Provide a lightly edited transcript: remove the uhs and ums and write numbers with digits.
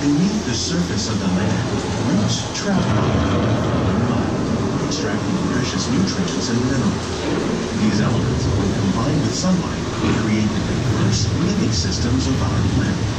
Beneath the surface of the land, roots travel from the mud, extracting precious nutrients and minerals. These elements, when combined with sunlight, create the diverse living systems of our planet.